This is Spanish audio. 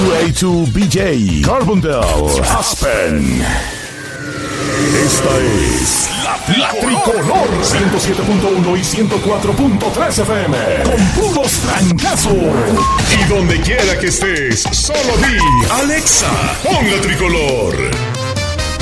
2A2BJ, Carbondale, Aspen. Esta es la Tricolor 107.1 y 104.3 FM. Con puros trancazos. Y donde quiera que estés, solo di Alexa, pon la Tricolor.